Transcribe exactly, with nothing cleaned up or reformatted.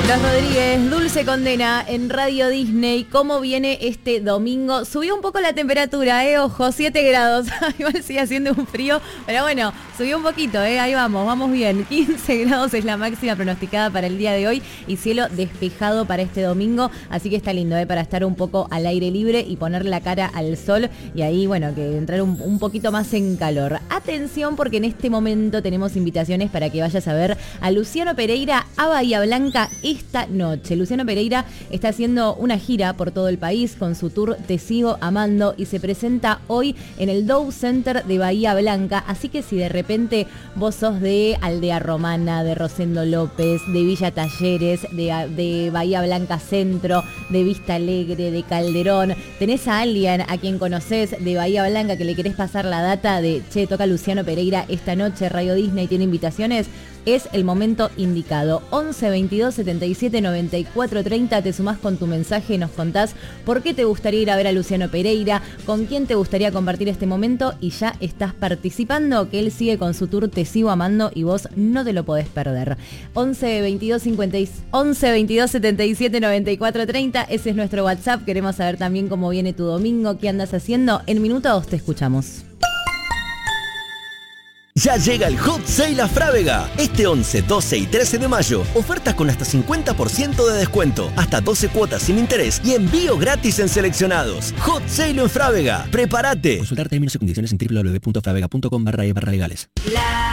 Los Rodríguez, Dulce Condena en Radio Disney. ¿Cómo viene este domingo? Subió un poco la temperatura, eh, ojo, siete grados. Igual sigue haciendo un frío, pero bueno, subió un poquito, eh, ahí vamos, vamos bien. quince grados es la máxima pronosticada para el día de hoy y cielo despejado para este domingo, así que está lindo, eh, para estar un poco al aire libre y poner la cara al sol y ahí, bueno, que entrar un, un poquito más en calor. Atención, porque en este momento tenemos invitaciones para que vayas a ver a Luciano Pereira a Bahía Blanca esta noche. Luciano Pereira está haciendo una gira por todo el país con su tour Te Sigo Amando y se presenta hoy en el Dow Center de Bahía Blanca, así que si de repente vos sos de Aldea Romana, de Rosendo López, de Villa Talleres, de, de Bahía Blanca Centro, de Vista Alegre, de Calderón, tenés a alguien a quien conocés de Bahía Blanca que le querés pasar la data de, che, toca Luciano Pereira esta noche, Radio Disney tiene invitaciones, es el momento indicado. once veintidós setenta y siete noventa y cuatro treinta, te sumás con tu mensaje y nos contás por qué te gustaría ir a ver a Luciano Pereira, con quién te gustaría compartir este momento y ya estás participando, que él sigue con su tour Te Sigo Amando y vos no te lo podés perder. once veintidós setenta y siete noventa y cuatro treinta, ese es nuestro WhatsApp, queremos saber también cómo viene tu domingo, qué andas haciendo. En minutos te escuchamos. Ya llega el Hot Sale a Frávega. Este once, doce y trece de mayo. Ofertas con hasta cincuenta por ciento de descuento. Hasta doce cuotas sin interés y envío gratis en seleccionados. Hot Sale en Frávega. ¡Prepárate! Consultar términos y condiciones en doble u doble u doble u punto fravega punto com barra e barra legales. La